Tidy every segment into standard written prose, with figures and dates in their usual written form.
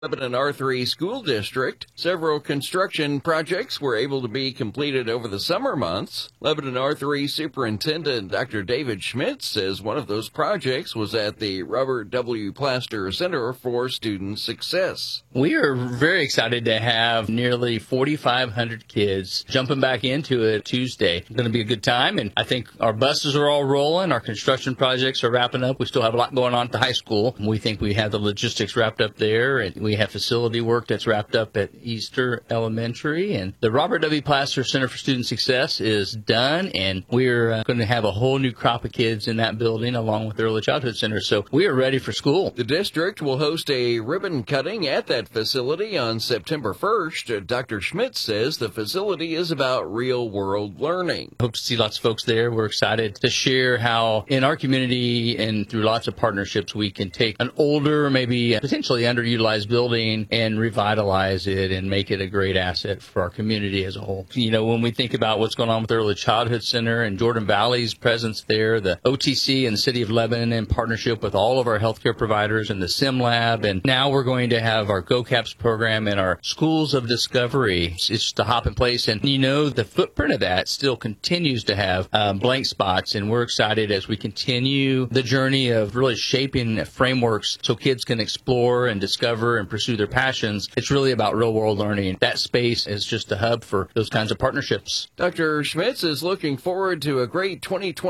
Lebanon R3 School District. Several construction projects were able to be completed over the summer months. Lebanon R3 Superintendent Dr. David Schmitz says one of those projects was at the Robert W. Plaster Center for Student Success. We are very excited to have nearly 4,500 kids jumping back into it Tuesday. It's going to be a good time, and I think our buses are all rolling. Our construction projects are wrapping up. We still have a lot going on at the high school. We think we have the logistics wrapped up there, and we have facility work that's wrapped up at Easter Elementary. And the Robert W. Plaster Center for Student Success is done, and we're going to have a whole new crop of kids in that building along with the Early Childhood Center. So we are ready for school. The district will host a ribbon cutting at that facility on September 1st. Dr. Schmitz says the facility is about real-world learning. Hope to see lots of folks there. We're excited to share how in our community and through lots of partnerships we can take an older, maybe potentially underutilized building and revitalize it and make it a great asset for our community as a whole. You know, when we think about what's going on with the Early Childhood Center and Jordan Valley's presence there, the OTC and the City of Lebanon in partnership with all of our healthcare providers and the Sim Lab, and now we're going to have our GoCaps program and our Schools of Discovery. It's just a hop in place, and you know, the footprint of that still continues to have blank spots, and we're excited as we continue the journey of really shaping frameworks so kids can explore and discover and pursue their passions. It's really about real-world learning. That space is just a hub for those kinds of partnerships. Dr. Schmitz is looking forward to a great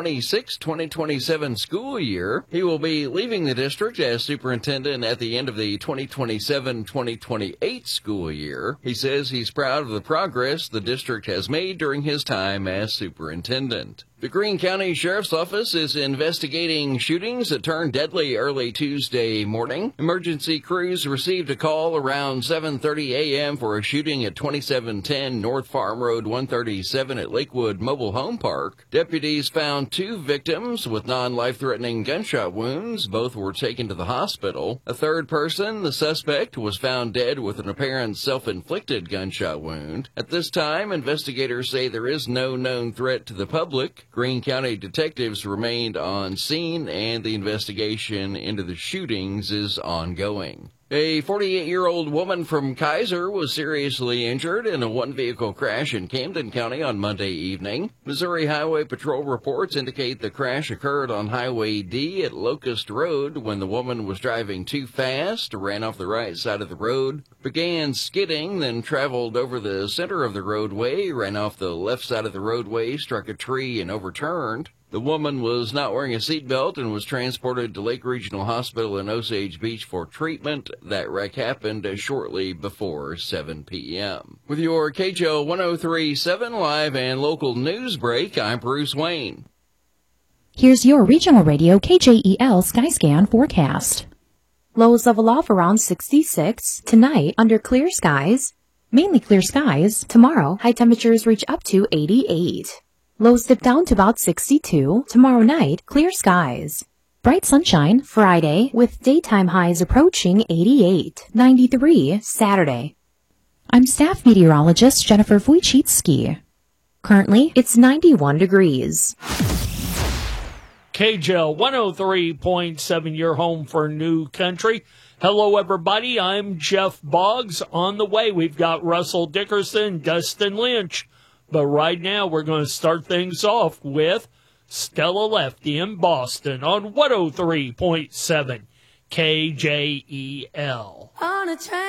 2026-2027 school year. He will be leaving the district as superintendent at the end of the 2027-2028 school year. He says he's proud of the progress the district has made during his time as superintendent. The Greene County Sheriff's Office is investigating shootings that turned deadly early Tuesday morning. Emergency crews received a call around 7:30 a.m. for a shooting at 2710 North Farm Road 137 at Lakewood Mobile Home Park. Deputies found two victims with non-life-threatening gunshot wounds. Both were taken to the hospital. A third person, the suspect, was found dead with an apparent self-inflicted gunshot wound. At this time, investigators say there is no known threat to the public. Greene County detectives remained on scene, and the investigation into the shootings is ongoing. A 48-year-old woman from Kaiser was seriously injured in a one-vehicle crash in Camden County on Monday evening. Missouri Highway Patrol reports indicate the crash occurred on Highway D at Locust Road when the woman was driving too fast, ran off the right side of the road, began skidding, then traveled over the center of the roadway, ran off the left side of the roadway, struck a tree, and overturned. The woman was not wearing a seatbelt and was transported to Lake Regional Hospital in Osage Beach for treatment. That wreck happened shortly before 7 p.m. With your KJO 103.7 live and local news break, I'm Bruce Wayne. Here's your regional radio KJEL Skyscan forecast. Lows level off around 66. Tonight, under clear skies. Mainly clear skies. Tomorrow, high temperatures reach up to 88. Lows dip down to about 62. Tomorrow night, clear skies. Bright sunshine Friday with daytime highs approaching 88. 93 Saturday. I'm staff meteorologist Jennifer Wojcicki. Currently, it's 91 degrees. KJL 103.7, your home for new country. Hello, everybody. I'm Jeff Boggs. On the way, we've got Russell Dickerson, Dustin Lynch. But right now, we're going to start things off with Stella Lefty in Boston on 103.7 KJEL. On a train.